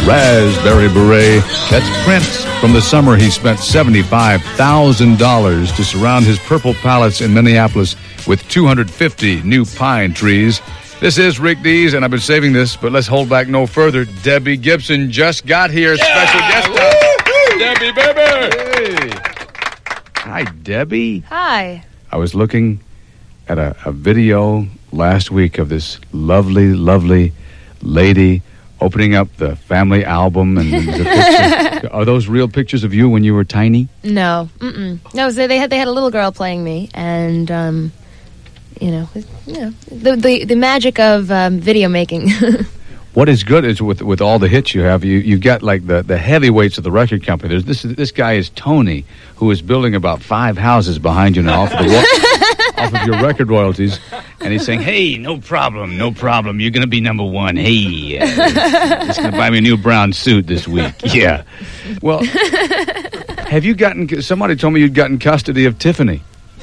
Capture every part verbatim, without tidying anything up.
Raspberry Beret. That's Prince. From the summer, he spent seventy-five thousand dollars to surround his Purple Palace in Minneapolis with two hundred fifty new pine trees. This is Rick Dees, and I've been saving this, but let's hold back no further. Debbie Gibson just got here. Yeah! Special guest star. Debbie, baby! Hey. Hi, Debbie. Hi. I was looking at a, a video last week of this lovely, lovely lady opening up the family album. And the picture. Are those real pictures of you when you were tiny? No. Mm-mm. No, so they had they had a little girl playing me, and um, you know, you know, the the, the magic of um, video making. What is good is with with all the hits you have, you you got like the, the heavyweights of the record company. There's this this guy is Tony, who is building about five houses behind you now off of, the, off of your record royalties, and he's saying, "Hey, no problem, no problem. You're gonna be number one. Hey, uh, just gonna buy me a new brown suit this week." Yeah. Well, have you gotten? Somebody told me you'd gotten custody of Tiffany.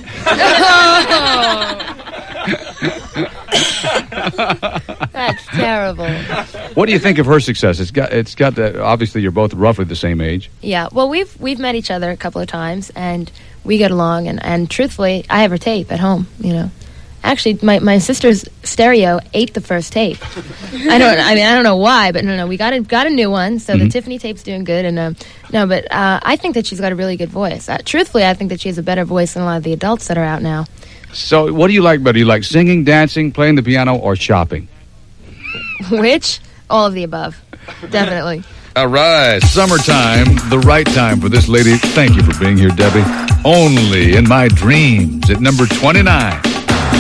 That's terrible. What do you think of her success? It's got it's got the, obviously you're both roughly the same age. Yeah. Well, we've we've met each other a couple of times, and we get along. And, and truthfully, I have her tape at home. You know, actually, my, my sister's stereo ate the first tape. I don't. I mean, I don't know why, but no, no, we got a got a new one. So mm-hmm. the Tiffany tape's doing good. And um, no, but uh, I think that she's got a really good voice. Uh, truthfully, I think that she has a better voice than a lot of the adults that are out now. So, what do you like better? Do you like singing, dancing, playing the piano, or shopping? Which? All of the above. Definitely. All right. Summertime, the right time for this lady. Thank you for being here, Debbie. Only in my dreams at number twenty-nine.